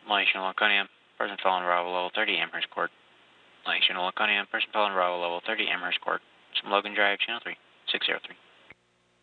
Malaysian Laconia, person felon Bravo level 30, Amherst Court. Malaysian Laconia, person felon Bravo level 30, Amherst Court. Some Logan Drive, channel 3, 603.